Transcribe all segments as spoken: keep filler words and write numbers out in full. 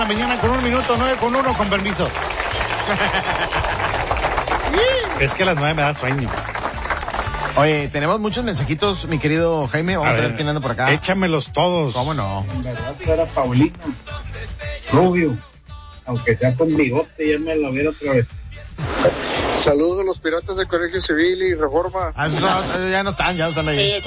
la mañana con un minuto, nueve con uno, con permiso. Es que a las nueve me da sueño. Oye, tenemos muchos mensajitos, mi querido Jaime. Vamos a, a ver, ver quién anda por acá. Échamelos todos. ¿Cómo no? En verdad era Paulino Rubio. Aunque sea con bigote, ya me lo viera otra vez. Saludos a los piratas del Colegio Civil y Reforma. Ah, no, ya no están, ya no están ahí. Eh,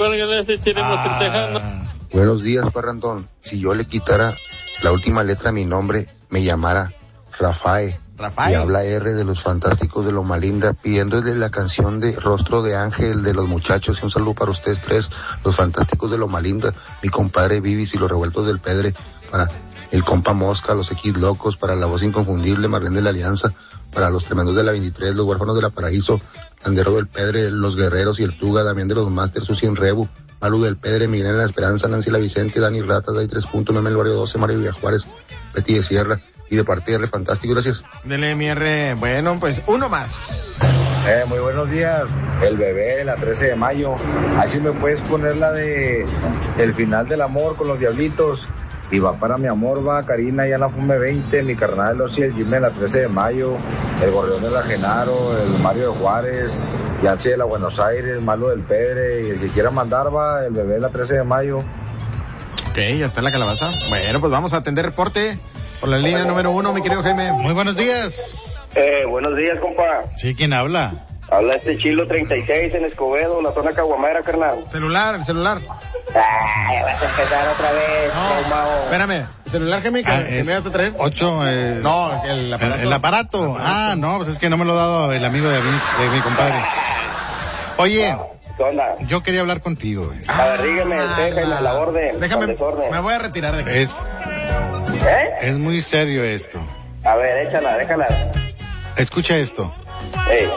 ah. Buenos días, parrandón. Si yo le quitara la última letra a mi nombre, me llamara Rafael. Rafael. Y habla R de los Fantásticos de Loma Linda, pidiéndole la canción de Rostro de Ángel de los Muchachos. Y un saludo para ustedes tres, los Fantásticos de Loma Linda, mi compadre Vivis y los Revueltos del Pedre, para el compa Mosca, los X Locos, para la voz inconfundible Marlene de la Alianza, para los Tremendos de la veintitrés, los Huérfanos de la Paraíso, Andero del Pedre, los Guerreros y el Tuga, Damián de los Masters, Susi en Rebu, Malu del Pedre, Miguel en la Esperanza, Nancy la Vicente, Dani Ratas, Dai tres puntos, Meme el Barrio doce, Mario Villajuárez, Betty de Sierra, y de parte de R Fantástico, gracias. Dele mi R, bueno, pues uno más. Eh, muy buenos días, el bebé, la trece de mayo, ahí sí me puedes poner la de El final del amor con los Diablitos. Y va para mi amor, va Karina, ya la Fume veinte, mi carnal Osi, el Jimmy la trece de mayo, el Gorrión de la Genaro, el Mario de Juárez, Yancy de la Buenos Aires, Malo del Pedre, y el que quiera mandar va, el bebé la trece de mayo. Ok, ya está en la calabaza. Bueno, pues vamos a atender reporte por la línea número uno, mi querido Jaime. Muy buenos días. Eh, buenos días, compa. Sí, ¿quién habla? Habla este Chilo treinta y seis en Escobedo, la zona Caguamera, carnal. Celular, el celular. Ay, vas a empezar otra vez. No, no espérame. ¿El celular que me, que, ah, que me vas a traer? Ocho, eh, no, el aparato. El, el aparato. Ah, no, pues es que no me lo ha dado el amigo de mi, de mi compadre. Oye. ¿Qué onda? Yo quería hablar contigo. Güey. A ver, dígame, Ah, déjame a la orden. Déjame, me voy a retirar de aquí. Es, ¿Eh? es muy serio esto. A ver, échala, déjala. Escucha esto. Hey.